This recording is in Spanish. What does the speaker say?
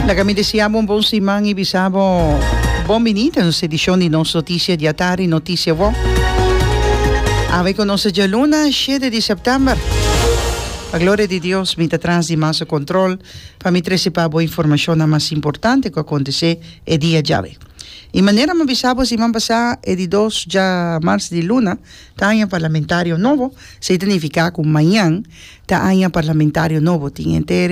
La kami deseamos buon simang e bisamo buon venite a questa edizione di nostra notizia diaria, notizia buona. Ave con nostra già luna, 7 di settembre. La gloria di Dio mi trans di massa control, per mi tresipa boa informazione mais importante che acontece e dia jave. In maniera ma bisabo si man pasa e di 2 de março de luna, taña parlamentario novo, se significa que amanhã taña parlamentario novo, tinha